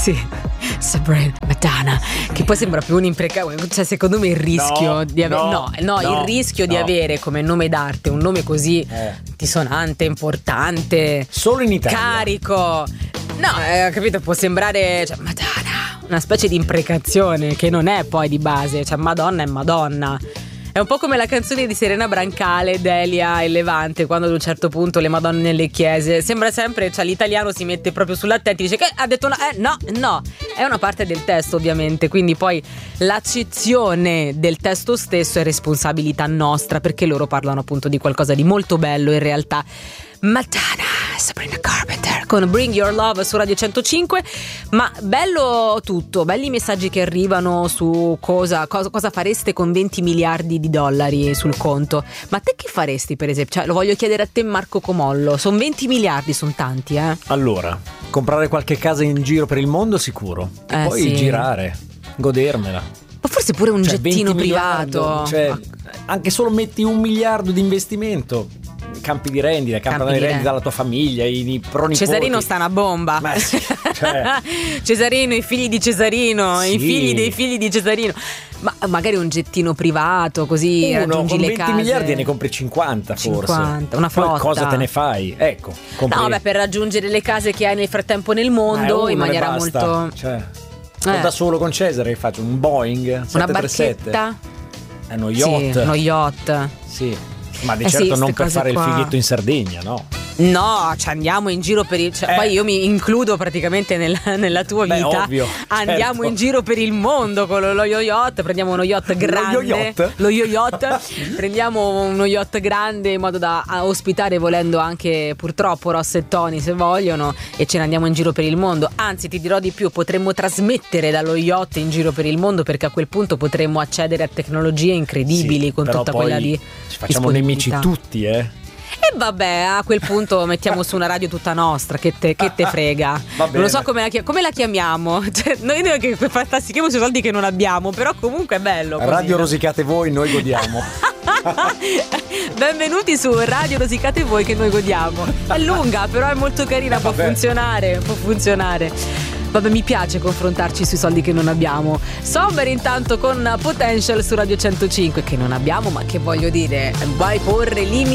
Sì, Sabrina, Madonna, che poi sembra più un'imprecazione. Cioè, secondo me il rischio di avere il rischio di avere come nome d'arte un nome così dissonante, importante, solo in Italia, carico. No, capito, può sembrare, cioè, Madonna, una specie di imprecazione che non è poi di base, cioè Madonna è Madonna. È un po' come la canzone di Serena Brancale, Delia e Levante, quando ad un certo punto le Madonne nelle chiese. Sembra sempre, cioè l'italiano si mette proprio sull'attenti, dice che ha detto no, è una parte del testo ovviamente, quindi poi l'accezione del testo stesso è responsabilità nostra, perché loro parlano appunto di qualcosa di molto bello in realtà. Madonna, Sabrina Carpenter con Bring Your Love su Radio 105. Ma bello tutto, belli i messaggi che arrivano su cosa fareste con 20 miliardi di dollari sul conto. Ma te che faresti, per esempio? Cioè, lo voglio chiedere a te, Marco Comollo. Sono 20 miliardi, sono tanti, Allora, comprare qualche casa in giro per il mondo sicuro, e poi girare, godermela. Ma forse pure un jettino privato, cioè, anche solo metti 1 miliardo di investimento, campi di rendita, campi di rendita alla tua famiglia, i pronipoti. Cesarino sta una bomba. Ma sì, cioè. Cesarino, i figli di Cesarino, i figli dei figli di Cesarino. Ma magari un jettino privato, così raggiungi le case. Con 20 miliardi ne compri 50 forse. Una flotta. Poi cosa te ne fai? Ecco, no, beh, per raggiungere le case che hai nel frattempo nel mondo in maniera molto... Cioè, da solo con Cesare che faccio un Boeing 737. Una barchetta? Uno yacht. Sì, uno yacht. Sì. Ma di certo non per fare il fighetto in Sardegna, no? No, ci andiamo in giro per il... Poi io mi includo praticamente nella tua vita. Ovvio, andiamo certo. in giro per il mondo con lo yo-yacht. Prendiamo uno yacht grande. Lo yo-yacht. Prendiamo uno yacht grande in modo da ospitare, volendo anche purtroppo Ross e Tony se vogliono, e ce ne andiamo in giro per il mondo. Anzi, ti dirò di più, potremmo trasmettere dallo yacht in giro per il mondo, perché a quel punto potremmo accedere a tecnologie incredibili, con tutta quella di... Ci facciamo nemici tutti, E vabbè, a quel punto mettiamo su una radio tutta nostra, che te frega. Non lo so come la chiamiamo. Cioè, noi che fantastichiamo sui soldi che non abbiamo, però comunque è bello così. Radio Rosicate voi, noi godiamo. Benvenuti su Radio Rosicate voi, che noi godiamo. È lunga, però è molto carina, può funzionare. Vabbè, mi piace confrontarci sui soldi che non abbiamo. Sommer intanto con Potential su Radio 105, che non abbiamo, ma che voglio dire, vai porre limiti